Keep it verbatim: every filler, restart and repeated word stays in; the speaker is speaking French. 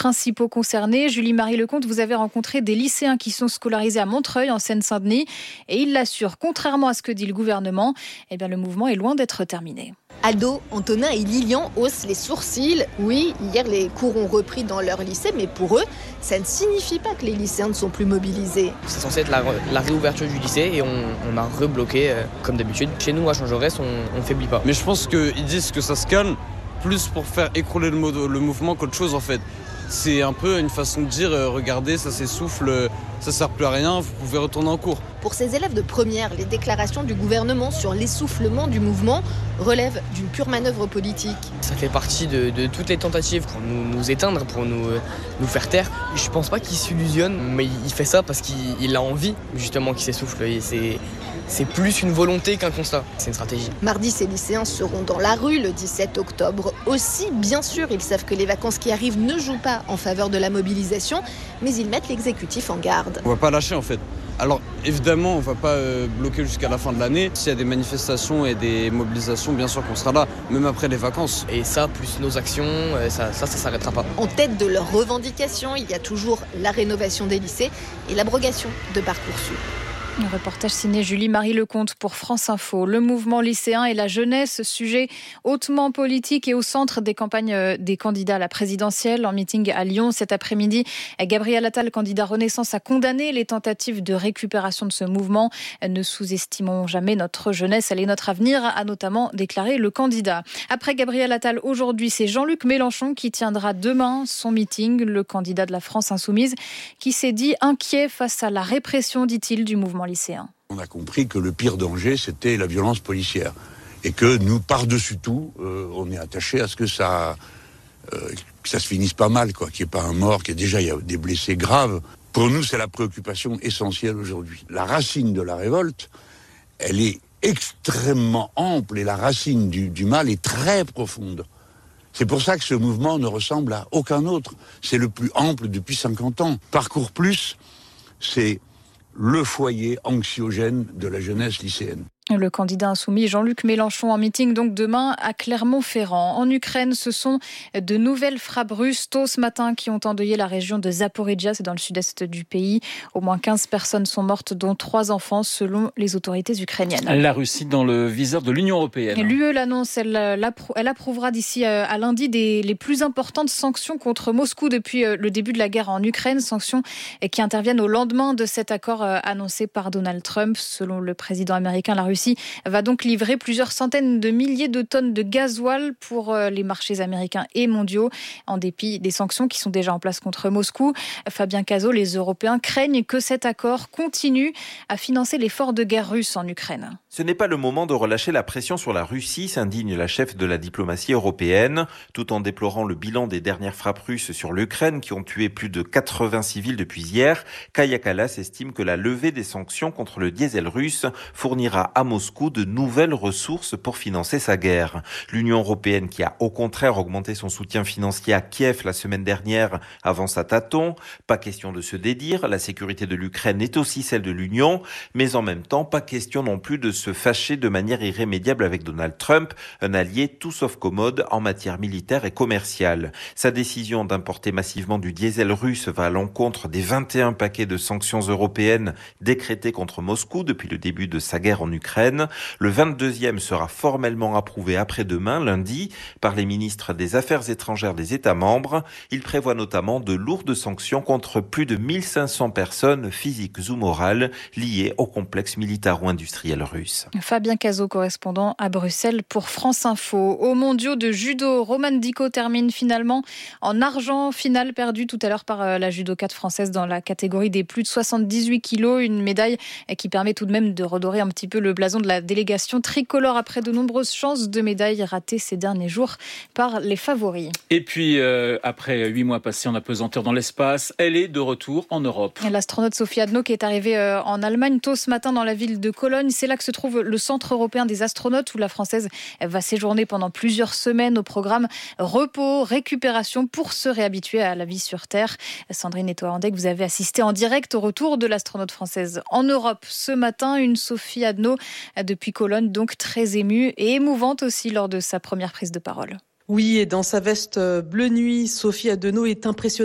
principaux concernés. Julie-Marie Lecomte, vous avez rencontré des lycéens qui sont scolarisés à Montreuil, en Seine-Saint-Denis, et ils l'assurent, contrairement à ce que dit le gouvernement, eh bien, le mouvement est loin d'être terminé. Ado, Antonin et Lilian haussent les sourcils. Oui, hier les cours ont repris dans leur lycée, mais pour eux, ça ne signifie pas que les lycéens ne sont plus mobilisés. C'est censé être la, la réouverture du lycée et on, on a rebloqué euh, comme d'habitude. Chez nous, à Champ-Jaurès, on ne faiblit pas. Mais je pense qu'ils disent que ça se calme plus pour faire écrouler le, mo- le mouvement qu'autre chose en fait. C'est un peu une façon de dire, euh, regardez, ça s'essouffle, euh, ça sert plus à rien, vous pouvez retourner en cours. Pour ces élèves de première, les déclarations du gouvernement sur l'essoufflement du mouvement relèvent d'une pure manœuvre politique. Ça fait partie de, de toutes les tentatives pour nous, nous éteindre, pour nous, euh, nous faire taire. Je pense pas qu'il s'illusionne, mais il fait ça parce qu'il il a envie justement qu'il s'essouffle. Et c'est, c'est plus une volonté qu'un constat, c'est une stratégie. Mardi, ces lycéens seront dans la rue le dix-sept octobre. Aussi, bien sûr, ils savent que les vacances qui arrivent ne jouent pas en faveur de la mobilisation, mais ils mettent l'exécutif en garde. On va pas lâcher en fait. Alors évidemment, on va pas euh, bloquer jusqu'à la fin de l'année. S'il y a des manifestations et des mobilisations, bien sûr qu'on sera là, même après les vacances. Et ça, plus nos actions, euh, ça, ça, ça s'arrêtera pas. En tête de leurs revendications, il y a toujours la rénovation des lycées et l'abrogation de Parcoursup. Un reportage signé Julie-Marie Lecomte pour France Info. Le mouvement lycéen et la jeunesse, sujet hautement politique et au centre des campagnes des candidats à la présidentielle. En meeting à Lyon cet après-midi, Gabriel Attal, candidat Renaissance, a condamné les tentatives de récupération de ce mouvement. Ne sous-estimons jamais notre jeunesse, elle est notre avenir, a notamment déclaré le candidat. Après Gabriel Attal, aujourd'hui, c'est Jean-Luc Mélenchon qui tiendra demain son meeting. Le candidat de la France insoumise qui s'est dit inquiet face à la répression, dit-il, du mouvement lycéen. On a compris que le pire danger, c'était la violence policière. Et que nous, par-dessus tout, euh, on est attaché à ce que ça, euh, que ça se finisse pas mal, quoi, qu'il n'y ait pas un mort, qu'il y ait déjà il y a des blessés graves. Pour nous, c'est la préoccupation essentielle aujourd'hui. La racine de la révolte, elle est extrêmement ample et la racine du, du mal est très profonde. C'est pour ça que ce mouvement ne ressemble à aucun autre. C'est le plus ample depuis cinquante ans. Parcours Plus, c'est le foyer anxiogène de la jeunesse lycéenne. Le candidat insoumis Jean-Luc Mélenchon en meeting donc demain à Clermont-Ferrand. En Ukraine, ce sont de nouvelles frappes russes tôt ce matin qui ont endeuillé la région de Zaporijia, c'est dans le sud-est du pays. Au moins quinze personnes sont mortes, dont trois enfants, selon les autorités ukrainiennes. La Russie dans le viseur de l'Union européenne. L'U E l'annonce, elle, elle approuvera d'ici à lundi des, les plus importantes sanctions contre Moscou depuis le début de la guerre en Ukraine. Sanctions qui interviennent au lendemain de cet accord annoncé par Donald Trump. Selon le président américain, la Russie va donc livrer plusieurs centaines de milliers de tonnes de gasoil pour les marchés américains et mondiaux, en dépit des sanctions qui sont déjà en place contre Moscou. Fabien Cazot, les Européens craignent que cet accord continue à financer l'effort de guerre russe en Ukraine. Ce n'est pas le moment de relâcher la pression sur la Russie, s'indigne la chef de la diplomatie européenne, tout en déplorant le bilan des dernières frappes russes sur l'Ukraine qui ont tué plus de quatre-vingts civils depuis hier. Kaja Kallas estime que la levée des sanctions contre le diesel russe fournira à Moscou de nouvelles ressources pour financer sa guerre. L'Union européenne, qui a au contraire augmenté son soutien financier à Kiev la semaine dernière, avance à tâtons. Pas question de se dédire, la sécurité de l'Ukraine est aussi celle de l'Union, mais en même temps, pas question non plus de se fâcher de manière irrémédiable avec Donald Trump, un allié tout sauf commode en matière militaire et commerciale. Sa décision d'importer massivement du diesel russe va à l'encontre des vingt et un paquets de sanctions européennes décrétés contre Moscou depuis le début de sa guerre en Ukraine. Le vingt-deuxième sera formellement approuvé après-demain, lundi, par les ministres des Affaires étrangères des États membres. Il prévoit notamment de lourdes sanctions contre plus de mille cinq cents personnes physiques ou morales liées au complexe militaro-industriel russe. Fabien Cazot, correspondant à Bruxelles pour France Info. Aux mondiaux de judo, Romane Dicot termine finalement en argent, finale perdue tout à l'heure par la judokate française dans la catégorie des plus de soixante-dix-huit kilos. Une médaille qui permet tout de même de redorer un petit peu le blason de la délégation tricolore après de nombreuses chances de médailles ratées ces derniers jours par les favoris. Et puis, euh, après huit mois passés en apesanteur dans l'espace, elle est de retour en Europe. L'astronaute Sophie Adno qui est arrivée en Allemagne tôt ce matin dans la ville de Cologne. C'est là que se trouve le Centre européen des astronautes où la Française va séjourner pendant plusieurs semaines au programme repos, récupération pour se réhabituer à la vie sur Terre. Sandrine Etoile-Andec, vous avez assisté en direct au retour de l'astronaute française en Europe ce matin. Une Sophie Adno depuis Cologne, donc très émue et émouvante aussi lors de sa première prise de parole. Oui, et dans sa veste bleu nuit, Sophie Adno est impressionnante.